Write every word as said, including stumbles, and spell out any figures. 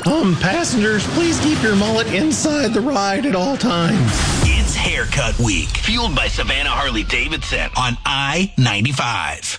Um, passengers, please keep your mullet inside the ride at all times. It's Haircut Week, fueled by Savannah Harley-Davidson on I ninety-five.